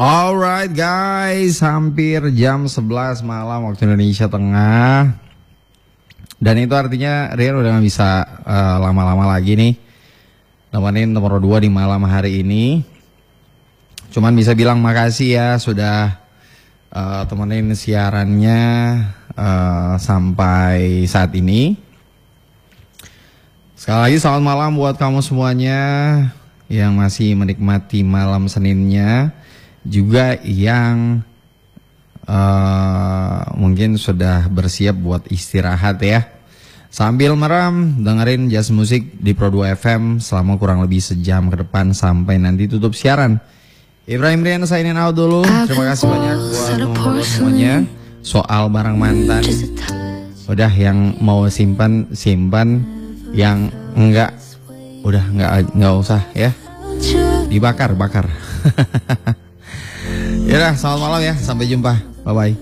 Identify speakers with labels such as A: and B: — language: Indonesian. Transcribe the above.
A: Alright guys, hampir jam 11 malam waktu Indonesia Tengah. Dan itu artinya Rian udah gak bisa lama-lama lagi nih nemenin nomor 2 di malam hari ini. Cuman bisa bilang makasih ya sudah temenin siarannya sampai saat ini. Sekali lagi selamat malam buat kamu semuanya yang masih menikmati malam Seninnya, juga yang mungkin sudah bersiap buat istirahat ya. Sambil meram dengerin jazz musik di Pro 2 FM selama kurang lebih sejam ke depan sampai nanti tutup siaran. Ibrahim Rian signing out dulu. Terima kasih banyak buat teman-teman semuanya. Soal barang mantan, udah yang mau simpan, yang enggak udah enggak usah ya. Dibakar. Ya, selamat malam ya. Sampai jumpa. Bye bye.